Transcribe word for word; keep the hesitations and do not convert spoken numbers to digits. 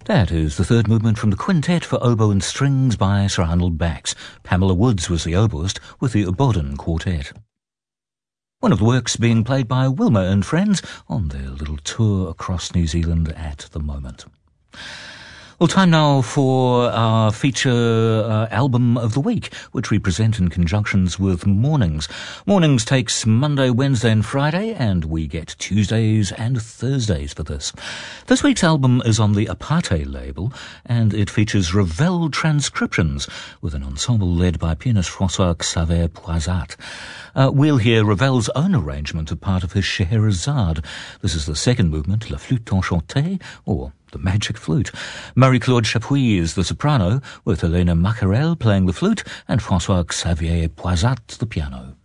That is the third movement from the Quintet for Oboe and Strings by Sir Arnold Bax. Pamela Woods was the oboist with the Bodden Quartet. One of the works being played by Wilma and friends on their little tour across New Zealand at the moment. Well, time now for our feature uh, album of the week, which we present in conjunctions with Mornings. Mornings takes Monday, Wednesday and Friday, and we get Tuesdays and Thursdays for this. This week's album is on the Aparte label, and it features Ravel transcriptions, with an ensemble led by pianist François-Xavier Poisat. Uh, we'll hear Ravel's own arrangement of part of his Scheherazade. This is the second movement, La Flûte Enchantée, or the Magic Flute. Marie-Claude Chapuis is the soprano, with Helena Mackerel playing the flute and François-Xavier Poisat the piano.